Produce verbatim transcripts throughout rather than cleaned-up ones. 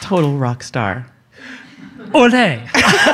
total rock star. Ole!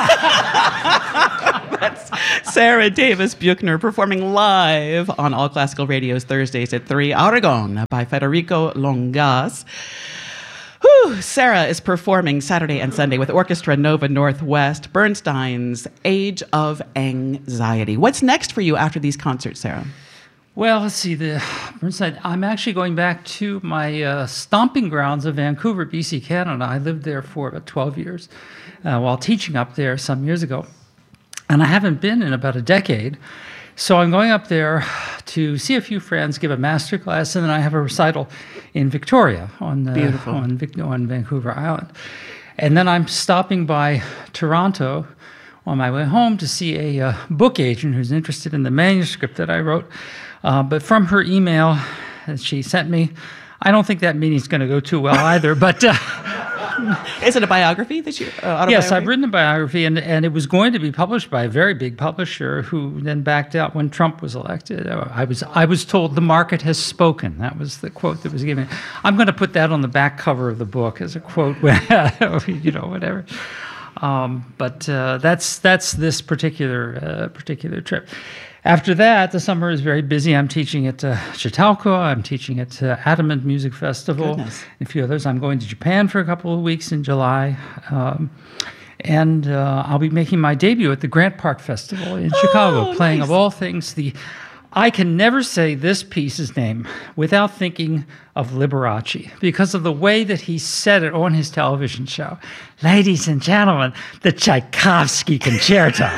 That's Sarah Davis Buechner performing live on All Classical Radio's Thursdays at three, Aragon by Federico Longas. Whew, Sarah is performing Saturday and Sunday with Orchestra Nova Northwest, Bernstein's Age of Anxiety. What's next for you after these concerts, Sarah? Well, let's see. The Bernstein, I'm actually going back to my uh, stomping grounds of Vancouver, B C, Canada. I lived there for about twelve years uh, while teaching up there some years ago. And I haven't been in about a decade. So I'm going up there to see a few friends, give a master class, and then I have a recital in Victoria on, uh, on, Vic- on Vancouver Island. And then I'm stopping by Toronto on my way home to see a uh, book agent who's interested in the manuscript that I wrote. Uh, but from her email that she sent me, I don't think that meeting's going to go too well either. But uh, is it a biography that you? Uh, yes, I've written a biography, and and it was going to be published by a very big publisher who then backed out when Trump was elected. I was I was told the market has spoken. That was the quote that was given. I'm going to put that on the back cover of the book as a quote. You know, whatever. Um, but uh, that's that's this particular uh, particular trip. After that, the summer is very busy. I'm teaching at uh, Chautauqua. I'm teaching at uh, Adamant Music Festival. Goodness. And a few others. I'm going to Japan for a couple of weeks in July. Um, and uh, I'll be making my debut at the Grant Park Festival in oh, Chicago, playing, nice. of all things, the... I can never say this piece's name without thinking of Liberace because of the way that he said it on his television show. Ladies and gentlemen, the Tchaikovsky Concerto.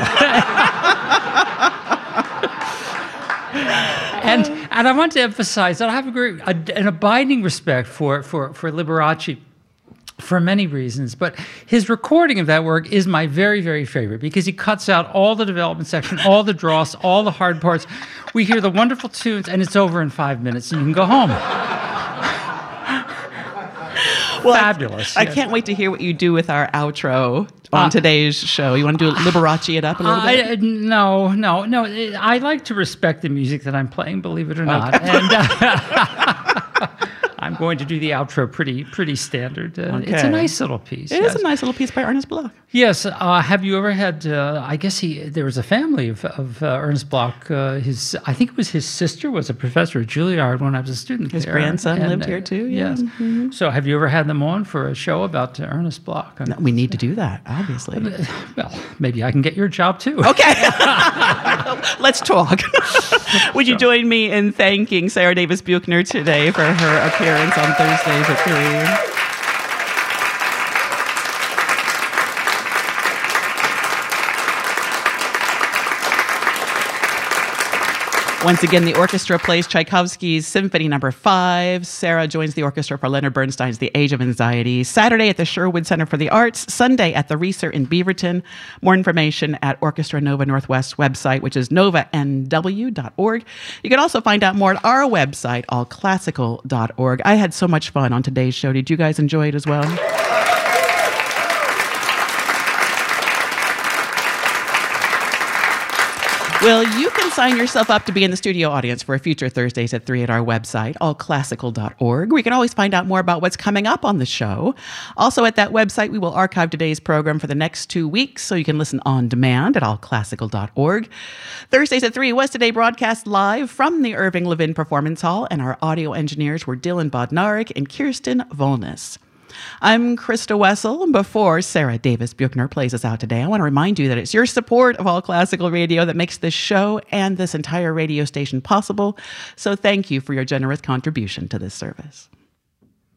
And and I want to emphasize that I have a great, a, an abiding respect for, for, for Liberace for many reasons, but his recording of that work is my very, very favorite because he cuts out all the development section, all the dross, all the hard parts. We hear the wonderful tunes, and it's over in five minutes, and you can go home. Well, fabulous. I, I yes. can't wait to hear what you do with our outro on uh, today's show. You want to do Liberace it up a little bit? I, no, no, no. I like to respect the music that I'm playing, believe it or not. Okay. And uh, I'm going to do the outro pretty pretty standard. Uh, okay. It's a nice little piece. It yes. is a nice little piece by Ernest Bloch. Yes. Uh, have you ever had, uh, I guess he there was a family of, of uh, Ernest Bloch. Uh, his, I think it was his sister was a professor at Juilliard when I was a student His there. grandson and, lived uh, here too. Yeah. Yes. Mm-hmm. So have you ever had them on for a show about uh, Ernest Bloch? No, we need to do that, obviously. Well, maybe I can get your job too. Okay. Let's talk. Would you join me in thanking Sarah Davis Buechner today for her appearance on Thursdays at three? Once again, the orchestra plays Tchaikovsky's Symphony Number Five. Sarah joins the orchestra for Leonard Bernstein's The Age of Anxiety. Saturday at the Sherwood Center for the Arts. Sunday at the Reeser in Beaverton. More information at Orchestra Nova Northwest website, which is nova n w dot org. You can also find out more at our website, all classical dot org. I had so much fun on today's show. Did you guys enjoy it as well? Well, you can sign yourself up to be in the studio audience for a future Thursdays at three at our website, all classical dot org. We can always find out more about what's coming up on the show. Also at that website, we will archive today's program for the next two weeks, so you can listen on demand at all classical dot org. Thursdays at three was today broadcast live from the Irving Levin Performance Hall, and our audio engineers were Dylan Bodnarik and Kirsten Volness. I'm Krista Wessel, and before Sarah Davis Buechner plays us out today, I want to remind you that it's your support of All Classical Radio that makes this show and this entire radio station possible. So thank you for your generous contribution to this service.